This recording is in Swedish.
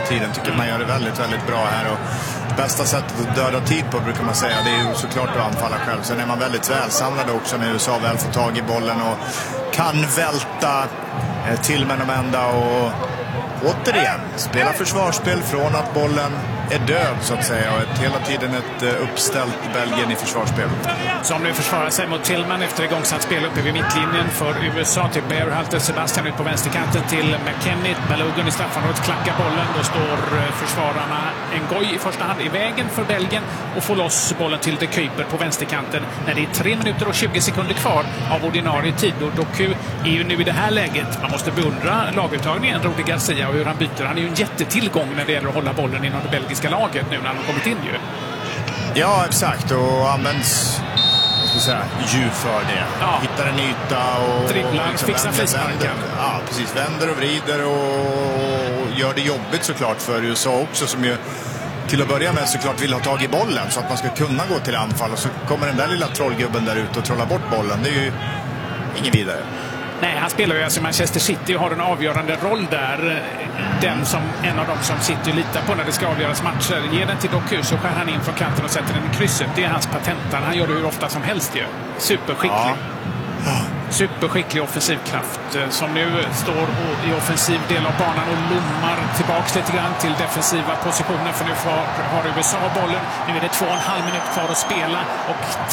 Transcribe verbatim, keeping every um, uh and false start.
tiden. Tycker att man gör det väldigt, väldigt bra här. Och bästa sättet att döda tid på, brukar man säga, det är ju såklart att anfalla själv. Sen är man väldigt välsamlad också när U S A väl får tag i bollen och kan välta eh, till med de ända och återigen spela försvarsspel från att bollen är död så att säga, och ett, hela tiden ett uh, uppställt Belgien i försvarsspel. Som nu försvarar sig mot Tillman efter igångsatt spel uppe vid mittlinjen för U S A till Berhalter, Sebastian ut på vänsterkanten till McKennie, Balogun i straffområdet klackar bollen, då står uh, försvararna Ngoy i första hand i vägen för Belgien och får loss bollen till De Kuyper på vänsterkanten när det är tre minuter och tjugo sekunder kvar av ordinarie tid, och Doku är ju nu i det här läget, man måste beundra laguttagningen, Rudi Garcia, och hur han byter. Han är ju en jättetillgång när det gäller att hålla bollen inom det belgiska laget nu när han har kommit in ju. Ja, exakt, och används vad ska jag säga, djup för det. Ja. Hittar en yta och dribblar, liksom fixar vänder, frisparken. vänder, ja, precis, vänder och vrider och gör det jobbigt såklart för U S A också, som ju till att börja med såklart vill ha tag i bollen så att man ska kunna gå till anfall, och så kommer den där lilla trollgubben där ute och trollar bort bollen. Det är ju ingen vidare. Nej, han spelar ju alltså i Manchester City och har en avgörande roll där. Den som en av dem som City litar på när det ska avgöras matcher. Ger den till Doku så skär han in från kanten och sätter den i krysset. Det är hans patentan. Han gör det hur ofta som helst ju. Superskicklig. Ja. Superskicklig offensivkraft som nu står i offensiv del av banan och lommar tillbaks lite grann till defensiva positioner, för nu får, har U S A bollen. Nu är det två och en halv minut kvar att spela och